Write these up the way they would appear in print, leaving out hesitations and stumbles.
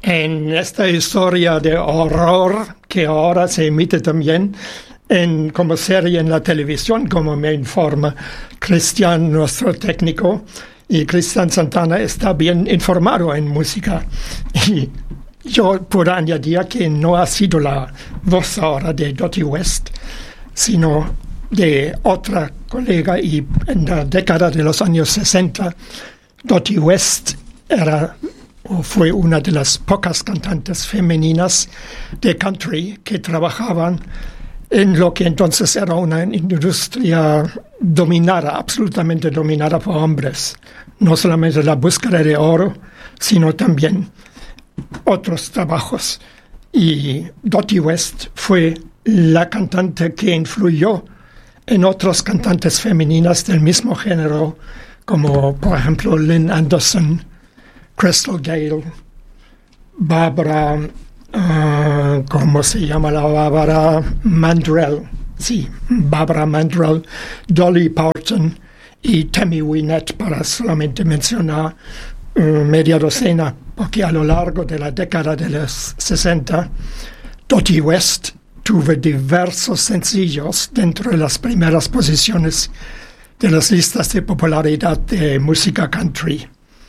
En esta historia de horror que ahora se emite también como serie en la televisión, como me informa Cristian, nuestro técnico, y Cristian Santana está bien informado en música. Y yo puedo añadir que no ha sido la voz ahora de Dottie West, sino de otra colega, y en la década de los años 60, Dottie West fue una de las pocas cantantes femeninas de country que trabajaban en lo que entonces era una industria absolutamente dominada por hombres. No solamente la búsqueda de oro, sino también otros trabajos. Y Dottie West fue la cantante que influyó en otras cantantes femeninas del mismo género, como por ejemplo Lynn Anderson, Crystal Gayle, Barbara, ¿cómo se llama la Barbara Mandrell? Sí, Barbara Mandrell, Dolly Parton y Tammy Wynette, para solamente mencionar media docena, porque a lo largo de la década de los 60, Dottie West tuvo diversos sencillos dentro de las primeras posiciones de las listas de popularidad de música country.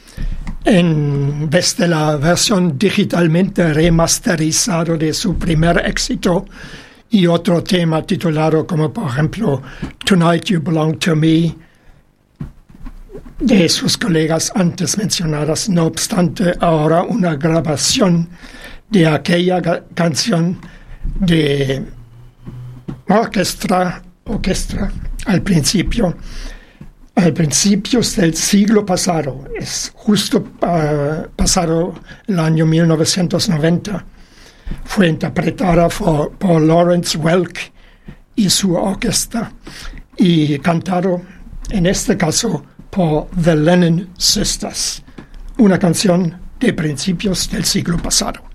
En vez de la versión digitalmente remasterizada de su primer éxito y otro tema titulado como por ejemplo Tonight You Belong to Me, de sus colegas antes mencionadas, no obstante, ahora una grabación de aquella canción de orquesta al principio del siglo pasado, es justo pasado el año 1990, fue interpretada por Lawrence Welk y su orquesta y cantado en este caso por The Lennon Sisters, una canción de principios del siglo pasado.